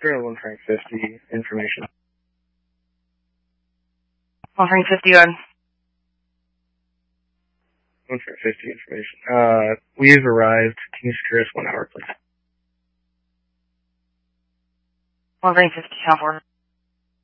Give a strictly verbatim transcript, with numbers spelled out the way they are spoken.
Zero one Frank fifty, information. One Frank fifty on. One Frank fifty, information. Uh, we've arrived. Can you secure us one hour, please? One Frank fifty, count for.